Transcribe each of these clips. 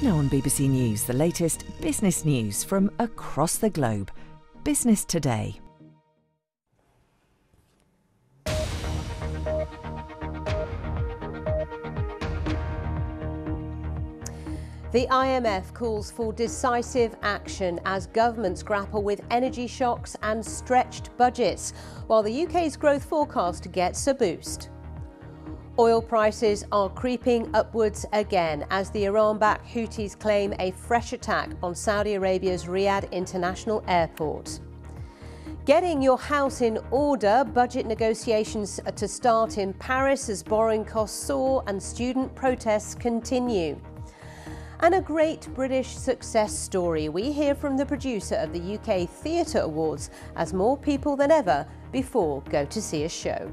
Now on BBC News, the latest business news from across the globe. Business Today. The IMF calls for decisive action as governments grapple with energy shocks and stretched budgets, while the UK's growth forecast gets a boost. Oil prices are creeping upwards again as the Iran-backed Houthis claim a fresh attack on Saudi Arabia's Riyadh International Airport. Getting your house in order, budget negotiations to start in Paris as borrowing costs soar and student protests continue. And a great British success story. We hear from the producer of the UK Theatre Awards as more people than ever before go to see a show.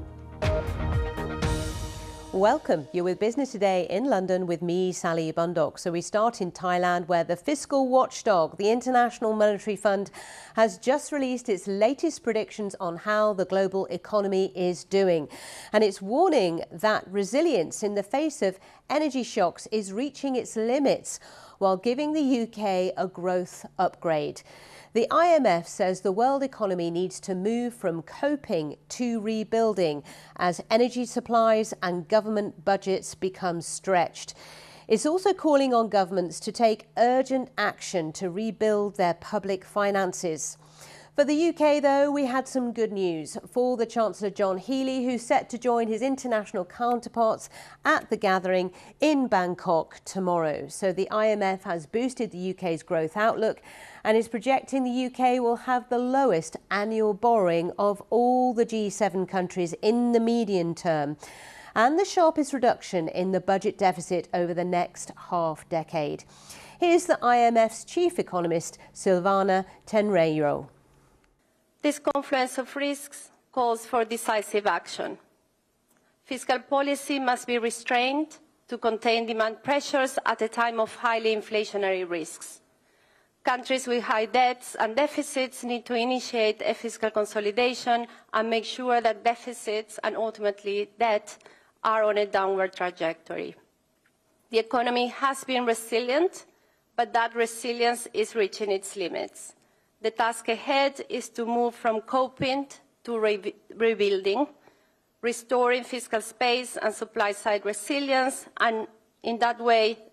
Welcome. You're with Business Today in London with me, Sally Bundock. So we start in Thailand, where the fiscal watchdog, the International Monetary Fund, has just released its latest predictions on how the global economy is doing. And it's warning that resilience in the face of energy shocks is reaching its limits, while giving the UK a growth upgrade. The IMF says the world economy needs to move from coping to rebuilding as energy supplies and government budgets become stretched. It's also calling on governments to take urgent action to rebuild their public finances. For the UK, though, we had some good news for the Chancellor John Healey, who's set to join his international counterparts at the gathering in Bangkok tomorrow. So the IMF has boosted the UK's growth outlook and is projecting the UK will have the lowest annual borrowing of all the G7 countries in the medium term, and the sharpest reduction in the budget deficit over the next half-decade. Here's the IMF's chief economist, Silvana Tenreiro. This confluence of risks calls for decisive action. Fiscal policy must be restrained to contain demand pressures at a time of highly inflationary risks. Countries with high debts and deficits need to initiate a fiscal consolidation and make sure that deficits and ultimately debt are on a downward trajectory. The economy has been resilient, but that resilience is reaching its limits. The task ahead is to move from coping to rebuilding, restoring fiscal space and supply-side resilience, and in that way